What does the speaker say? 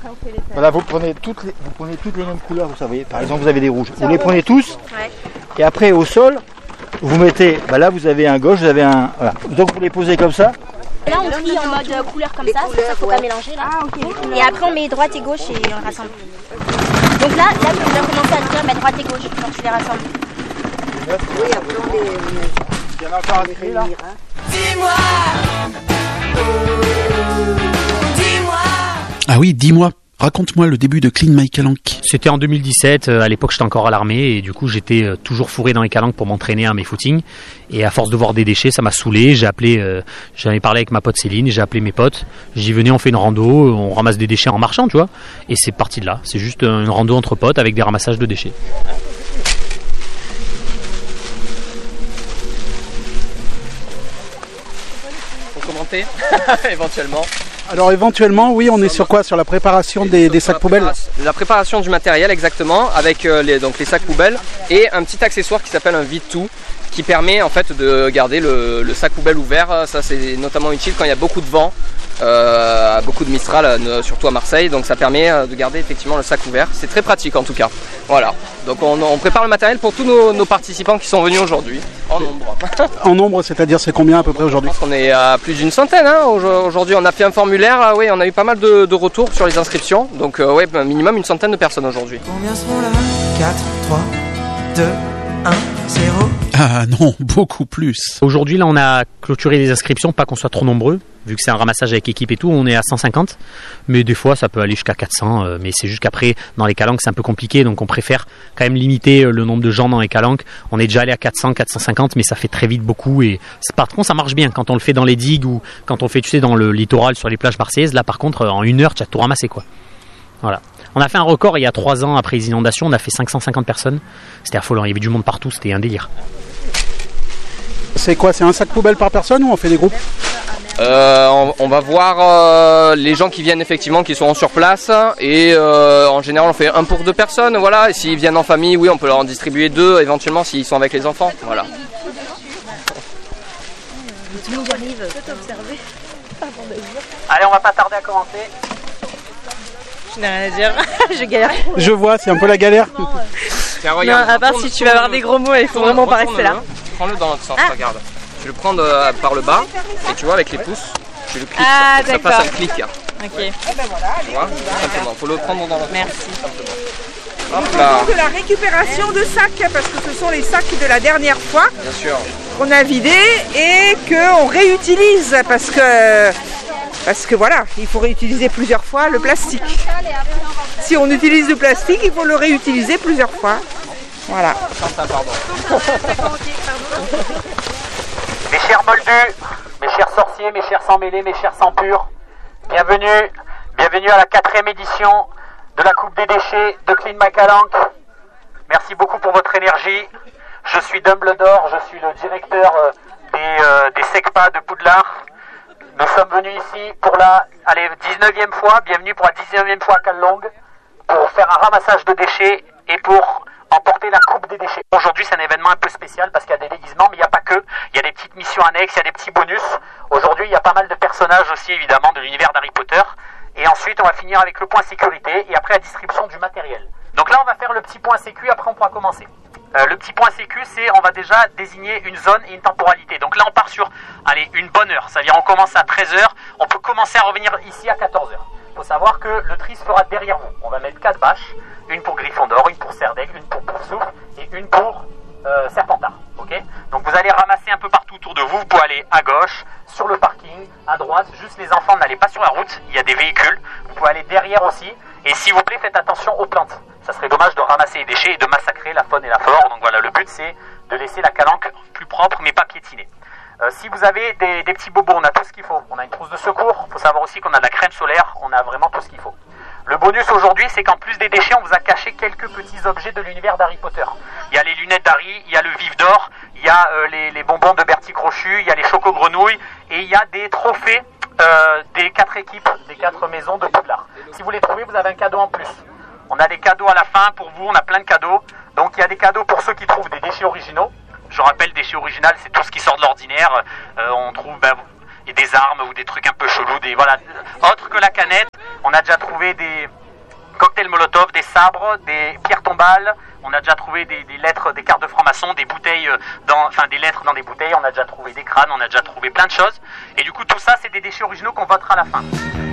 après on fait les feuilles. Voilà, vous prenez toutes les mêmes couleurs, vous savez. Par exemple, vous avez des rouges. Vous les prenez tous. Ouais. Et après, au sol, vous mettez, là vous avez un gauche, vous avez un... Voilà. Donc vous les posez comme ça. Là on trie en mode couleur comme ça, c'est ça, faut pas mélanger là. Ah, ok. Et après on met droite et gauche et on rassemble. Donc là tu dois commencer à dire mettre droite et gauche quand tu les rassembles. Oui, après on les... Il y en a encore à créer là. Ah oui, dis-moi, raconte-moi le début de Clean My Calanque. C'était en 2017, à l'époque j'étais encore à l'armée et du coup j'étais toujours fourré dans les calanques pour m'entraîner à mes footings. Et à force de voir des déchets, ça m'a saoulé, j'en ai parlé avec ma pote Céline, j'ai appelé mes potes, j'y venais, on fait une rando, on ramasse des déchets en marchant, tu vois. Et c'est parti de là, c'est juste une rando entre potes avec des ramassages de déchets. Faut commenter éventuellement. Alors éventuellement, oui, on est sur quoi? Sur la préparation des sacs poubelles? La préparation du matériel exactement, avec les sacs poubelles et un petit accessoire qui s'appelle un vide-tout qui permet en fait de garder le sac poubelle ouvert. Ça c'est notamment utile quand il y a beaucoup de vent, beaucoup de Mistral, surtout à Marseille, donc ça permet de garder effectivement le sac ouvert. C'est très pratique en tout cas. Voilà, donc on prépare le matériel pour tous nos participants qui sont venus aujourd'hui, en nombre. En nombre, c'est-à-dire c'est combien à peu près aujourd'hui? Je pense qu'on est à plus d'une centaine. Hein. Aujourd'hui on a fait un formulaire, oui, on a eu pas mal de retours sur les inscriptions, donc ouais, minimum une centaine de personnes aujourd'hui. Combien seront là? 4, 3, 2, 1, 0. Ah non, beaucoup plus. Aujourd'hui là on a clôturé les inscriptions, pas qu'on soit trop nombreux, vu que c'est un ramassage avec équipe et tout, on est à 150, mais des fois ça peut aller jusqu'à 400, mais c'est juste qu'après dans les calanques c'est un peu compliqué, donc on préfère quand même limiter le nombre de gens dans les calanques. On est déjà allé à 400, 450, mais ça fait très vite beaucoup, et par contre ça marche bien quand on le fait dans les digues ou quand on fait, tu sais, dans le littoral sur les plages marseillaises. Là par contre en 1 heure tu as tout ramassé quoi. Voilà. On a fait un record il y a 3 ans après les inondations, on a fait 550 personnes, c'était affolant, il y avait du monde partout, c'était un délire. C'est quoi? C'est un sac poubelle par personne ou on fait des groupes? On va voir les gens qui viennent effectivement, qui seront sur place, et en général on fait 1 pour 2 personnes, voilà. Et s'ils viennent en famille, oui, on peut leur en distribuer 2 éventuellement s'ils sont avec les enfants, voilà. Allez, on va pas tarder à commencer. Je n'ai rien à dire, je galère. Je vois, c'est un peu la galère. Tiens, regarde, non, à part si tu vas avoir des gros mots, il faut vraiment pas rester là. Prends-le dans l'autre sens, regarde. Tu le prends par le bas, et tu vois, avec les pouces, tu le cliques, ça passe un clic. Ok. Tu vois, simplement, faut le prendre dans l'autre sens. Merci. Hop là. De la récupération de sacs, parce que ce sont les sacs de la dernière fois Bien sûr. qu'on a vidés et qu'on réutilise, parce que voilà, il faut réutiliser plusieurs fois le plastique. Si on utilise le plastique, il faut le réutiliser plusieurs fois. Voilà. Mes chers moldus, mes chers sorciers, mes chers sans mêlés, mes chers sans purs, bienvenue à la 4e édition de la Coupe des déchets de Clean My Calanque. Merci beaucoup pour votre énergie. Je suis Dumbledore, je suis le directeur des SECPA de Poudlard. Nous sommes venus ici pour la 19e fois, bienvenue pour la 19e fois à Callongue, pour faire un ramassage de déchets et pour emporter la coupe des déchets. Aujourd'hui, c'est un événement un peu spécial parce qu'il y a des déguisements, mais il n'y a pas que. Il y a des petites missions annexes, il y a des petits bonus. Aujourd'hui, il y a pas mal de personnages aussi, évidemment, de l'univers d'Harry Potter. Et ensuite, on va finir avec le point sécurité et après la distribution du matériel. Donc là, on va faire le petit point sécu, après on pourra commencer. Le petit point sécu, c'est on va déjà désigner une zone et une temporalité. Donc là, on part sur une bonne heure. C'est-à-dire on commence à 13h, on peut commencer à revenir ici à 14h. Il faut savoir que le tri se fera derrière vous. On va mettre 4 bâches, une pour Gryffondor, une pour Serdaigle, une pour Poufsouffle et une pour Serpentard. Okay, donc vous allez ramasser un peu partout autour de vous. Vous pouvez aller à gauche, sur le parking, à droite. Juste les enfants, n'allez pas sur la route, il y a des véhicules. Vous pouvez aller derrière aussi. Et s'il vous plaît, faites attention aux plantes. Ça serait dommage de ramasser les déchets et de massacrer la faune et la flore. Donc voilà, le but c'est de laisser la calanque plus propre mais pas piétinée. Si vous avez des petits bobos, on a tout ce qu'il faut. On a une trousse de secours. Il faut savoir aussi qu'on a de la crème solaire. On a vraiment tout ce qu'il faut. Le bonus aujourd'hui, c'est qu'en plus des déchets, on vous a caché quelques petits objets de l'univers d'Harry Potter. Il y a les lunettes d'Harry, il y a le vif d'or, il y a les bonbons de Bertie Crochu, il y a les choco-grenouilles et il y a des trophées des 4 équipes, des 4 maisons de Poudlard. Si vous les trouvez, vous avez un cadeau en plus. On a des cadeaux à la fin pour vous, on a plein de cadeaux. Donc il y a des cadeaux pour ceux qui trouvent des déchets originaux. Je rappelle, déchets originaux, c'est tout ce qui sort de l'ordinaire. On trouve des armes ou des trucs un peu chelous, autres que la canette. On a déjà trouvé des cocktails Molotov, des sabres, des pierres tombales. On a déjà trouvé des lettres, des cartes de franc-maçon, des bouteilles, des lettres dans des bouteilles. On a déjà trouvé des crânes, on a déjà trouvé plein de choses. Et du coup, tout ça, c'est des déchets originaux qu'on votera à la fin.